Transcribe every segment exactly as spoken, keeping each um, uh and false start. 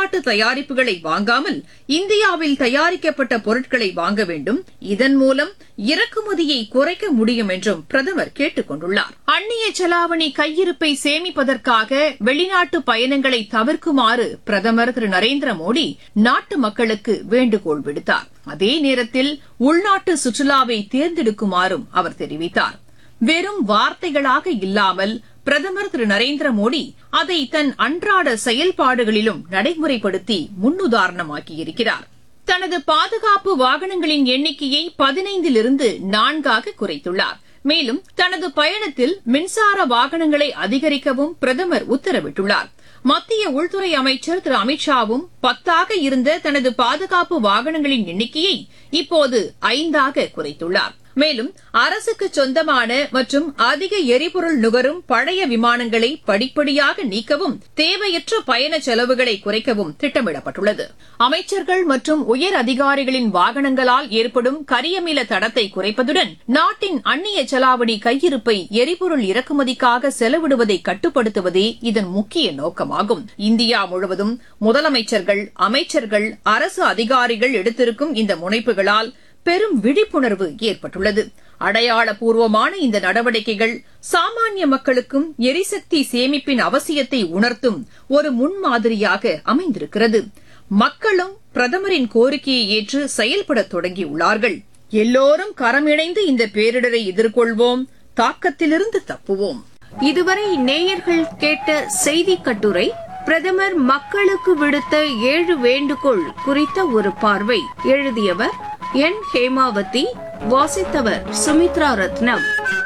வெளிநாட்டு தயாரிப்புகளை வாங்காமல் இந்தியாவில் தயாரிக்கப்பட்ட பொருட்களை வாங்க வேண்டும். இதன் மூலம் இறக்குமதியை குறைக்க முடியும் என்றும் பிரதமர் கேட்டுக் கொண்டுள்ளார். அந்நிய செலாவணி கையிருப்பை சேமிப்பதற்காக வெளிநாட்டு பயணங்களை தவிர்க்குமாறு பிரதமர் திரு நரேந்திர மோடி நாட்டு மக்களுக்கு வேண்டுகோள் விடுத்தார். அதே நேரத்தில் உள்நாட்டு சுற்றுலாவை தேர்ந்தெடுக்குமாறும் அவர் தெரிவித்தார். வெறும் வார்த்தைகளாக இல்லாமல் பிரதமர் திரு நரேந்திர மோடி அதை தன் அன்றாட செயல்பாடுகளிலும் நடைமுறைப்படுத்தி முன்னுதாரணமாக்கியிருக்கிறார். தனது பாதுகாப்பு வாகனங்களின் எண்ணிக்கையை பதினைந்திலிருந்து நான்காக குறைத்துள்ளார். மேலும் தனது பயணத்தில் மின்சார வாகனங்களை அதிகரிக்கவும் பிரதமர் உத்தரவிட்டுள்ளார். மத்திய உள்துறை அமைச்சர் திரு அமித்ஷாவும் பத்தாக இருந்த தனது பாதுகாப்பு வாகனங்களின் எண்ணிக்கையை இப்போது ஐந்தாக குறைத்துள்ளார். மேலும் அரசுக்கு சொந்தமான மற்றும் அதிக எரிபொருள் நுகரும் பழைய விமானங்களை படிப்படியாக நீக்கவும் தேவையற்ற பயண செலவுகளை குறைக்கவும் திட்டமிடப்பட்டுள்ளது. அமைச்சர்கள் மற்றும் உயர் அதிகாரிகளின் வாகனங்களால் ஏற்படும் கரியமில தடத்தை குறைப்பதுடன் நாட்டின் அந்நிய செலாவணி கையிருப்பை எரிபொருள் இறக்குமதிக்காக செலவிடுவதை கட்டுப்படுத்துவதே இதன் முக்கிய நோக்கமாகும். இந்தியா முழுவதும் முதலமைச்சர்கள், அமைச்சர்கள், அரசு அதிகாரிகள் எடுத்திருக்கும் இந்த முனைப்புகளால் பெரும் விழிப்புணர்வு ஏற்பட்டுள்ளது. அடையாளபூர்வமான இந்த நடவடிக்கைகள் சாமானிய மக்களுக்கும் எரிசக்தி சேமிப்பின் அவசியத்தை உணர்த்தும் ஒரு முன்மாதிரியாக அமைந்திருக்கிறது. மக்களும் பிரதமரின் கோரிக்கையை ஏற்று செயல்பட தொடங்கியுள்ளார்கள். எல்லோரும் கரமிணைந்து இந்த பேரிடரை எதிர்கொள்வோம், தாக்கத்திலிருந்து தப்புவோம். இதுவரை நேயர்கள் கேட்ட செய்தி கட்டுரை பிரதமர் மக்களுக்கு விடுத்த ஏழு வேண்டுகோள் குறித்த ஒரு பார்வை. எழுதியவர் என் ஹேமாவதி, வாசித்தவர் சுமித்ரா ரத்னம்.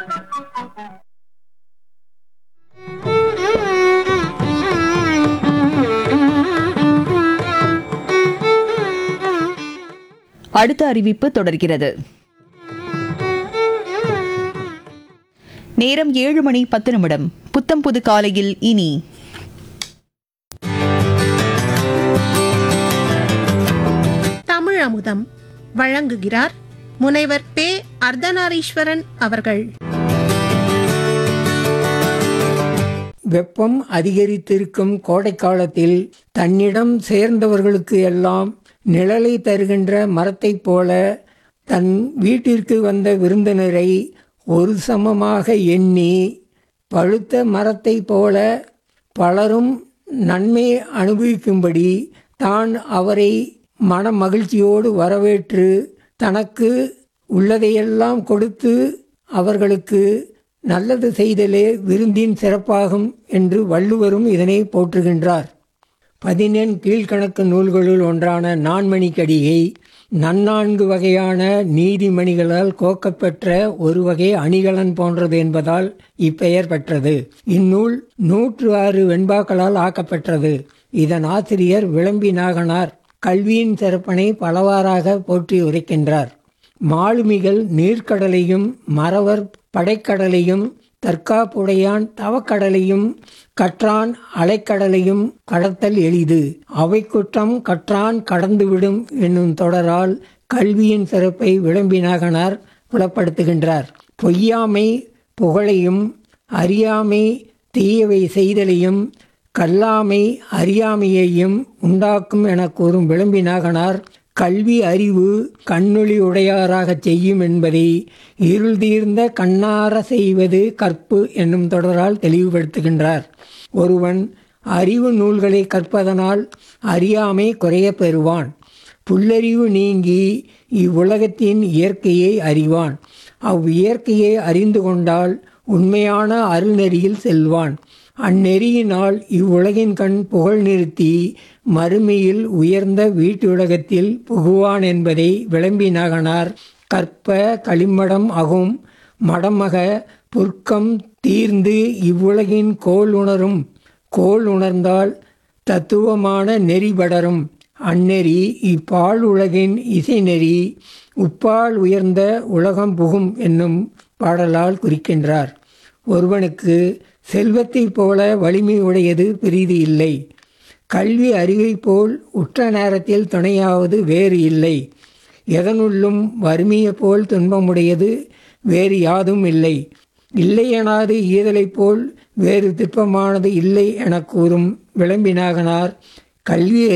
அடுத்த அறிவிப்பு தொடர்கிறது. நேரம் ஏழு மணி பத்து நிமிடம். புத்தம் புது காலையில் இனி தமிழ் அமுதம் வழங்குகிறார் முனைவர் பே அர்த்தநாரீஸ்வரன் அவர்கள். வெப்பம் அதிகரித்திருக்கும் கோடை காலத்தில் தன்னிடம் சேர்ந்தவர்களுக்கு எல்லாம் நிழலை தருகின்ற மரத்தைப் போல தன் வீட்டிற்கு வந்த விருந்தினரை ஒரு சமமாக எண்ணி பழுத்த மரத்தைப் போல பலரும் நன்மை அனுபவிக்கும்படி தான் அவரை மன மகிழ்ச்சியோடு வரவேற்று தனக்கு உள்ளதையெல்லாம் கொடுத்து அவர்களுக்கு நல்லது செய்தலே விருந்தின் சிறப்பாகும் என்று வள்ளுவரும் இதனை போற்றுகின்றார். பதினெண் கீழ்கணக்கு நூல்களுள் ஒன்றான நான்மணிக்கடிகை நன்னான்கு வகையான நீதிமணிகளால் கோக்கப்பெற்ற ஒரு வகை அணிகலன் போன்றது என்பதால் இப்பெயர் பெற்றது. இந்நூல் நூற்று ஆறு வெண்பாக்களால் ஆக்கப்பெற்றது. இதன் ஆசிரியர் விளம்பி நாகனார் கல்வியின் சிறப்பினை பலவாறாக போற்றி உரைக்கின்றார். மாலுமிகள் நீர்க்கடலையும் மறவர் படைக்கடலையும் தற்காப்புடையான் தவக்கடலையும் கற்றான் அலைக்கடலையும் கடத்தல் எளிது, அவை குற்றம் கற்றான் கடந்துவிடும் என்னும் தொடரால் கல்வியின் சிறப்பை விளம்பி நாகனார் புலப்படுத்துகின்றார். பொய்யாமை புகழையும் அறியாமை தீயவை செய்தலையும் கல்லாமை அறியாமையையும் உண்டாக்கும் என கூறும் விளம்பி நாகனார் கல்வி அறிவு கண்ணொளி உடையாராக செய்யும் என்பதை இருள் தீர்ந்த கண்ணார செய்வது கற்பு என்னும் தொடரால் தெளிவுபடுத்துகின்றார். ஒருவன் அறிவு நூல்களை கற்பதனால் அறியாமை குறைய பெறுவான். புல்லறிவு நீங்கி இவ்வுலகத்தின் இயற்கையை அறிவான். அவ்வியற்கையை அறிந்து கொண்டால் உண்மையான அருள்நெறியில் செல்வான். அந்நெறியினால் இவ்வுலகின் கண் புகழ் நிறுத்தி மறுமையில் உயர்ந்த வீட்டுலகத்தில் புகுவான் என்பதை விளம்பி நாகனார் கற்ப களிமடம் அகும் மடமக புர்க்கம் தீர்ந்து இவ்வுலகின் கோல் உணரும், கோல் உணர்ந்தால் தத்துவமான நெறி படரும், அந்நெறி இப்பால் உலகின் இசைநெறி உப்பால் உயர்ந்த உலகம் புகும் என்னும் பாடலால் குறிக்கின்றார். ஒருவனுக்கு செல்வத்தைப் போல வலிமை உடையது பெரிது இல்லை. கல்வி அறிவை போல் உற்ற நேரத்தில் துணையாவது வேறு இல்லை. எதனுள்ளும் வறுமையை போல் துன்பமுடையது வேறு யாதும் இல்லை. இல்லையெனாது ஈதலைப் போல் வேறு திட்பமானது இல்லை எனக் கூறும் விளம்பி நாகனார் கல்வி